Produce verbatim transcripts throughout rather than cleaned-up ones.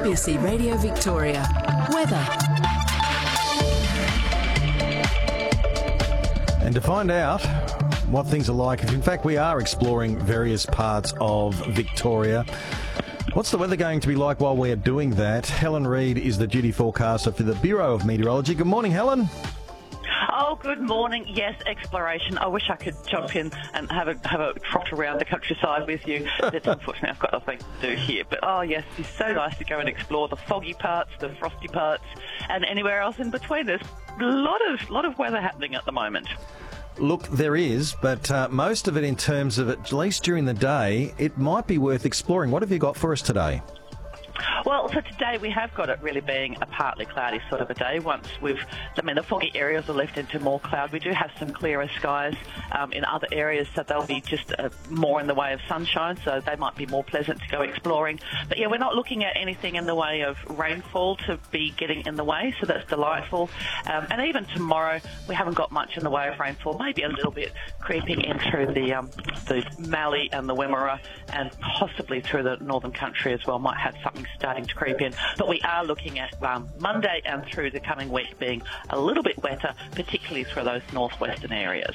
B C Radio Victoria. Weather. And to find out what things are like, in fact we are exploring various parts of Victoria. What's the weather going to be like while we're doing that? Helen Reid is the duty forecaster for the Bureau of Meteorology. Good morning, Helen. Oh, good morning. Yes, exploration. I wish I could jump in and have a have a trot around the countryside with you. But unfortunately, I've got nothing to do here. But oh, yes, it's so nice to go and explore the foggy parts, the frosty parts, and anywhere else in between. There's a lot of lot of weather happening at the moment. Look, there is, but uh, most of it in terms of, at least during the day, it might be worth exploring. What have you got for us today? Well, so today we have got it really being a partly cloudy sort of a day. Once we've, I mean, the foggy areas are left into more cloud. We do have some clearer skies um, in other areas, so they'll be just uh, more in the way of sunshine, so they might be more pleasant to go exploring. But yeah, we're not looking at anything in the way of rainfall to be getting in the way, so that's delightful. Um, and even tomorrow, we haven't got much in the way of rainfall, maybe a little bit creeping in through the, um, the Mallee and the Wimmera, and possibly through the northern country as well, might have something starting to creep in. But we are looking at um, Monday and through the coming week being a little bit wetter, particularly through those northwestern areas.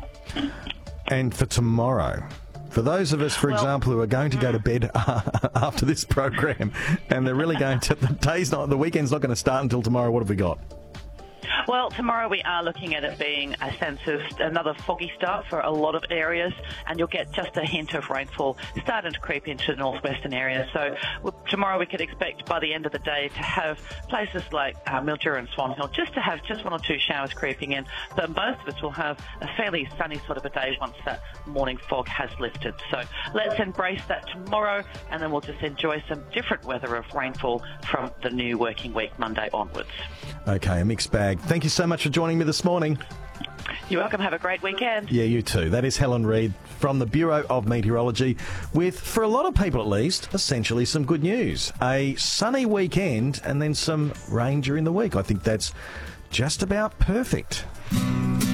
And for tomorrow, for those of us, for well, example, who are going to go to bed after this program, and they're really going to, the day's not, the weekend's not going to start until tomorrow, what have we got? Well, tomorrow we are looking at it being a sense of another foggy start for a lot of areas, and you'll get just a hint of rainfall starting to creep into the northwestern areas. So well, tomorrow we could expect by the end of the day to have places like uh, Mildura and Swan Hill just to have just one or two showers creeping in. But most of us will have a fairly sunny sort of a day once that morning fog has lifted. So let's embrace that tomorrow, and then we'll just enjoy some different weather of rainfall from the new working week, Monday onwards. Okay, a mixed bag. Thank you so much for joining me this morning. You're welcome. Have a great weekend. Yeah, you too. That is Helen Reid from the Bureau of Meteorology with, for a lot of people at least, essentially some good news. A sunny weekend and then some rain during the week. I think that's just about perfect.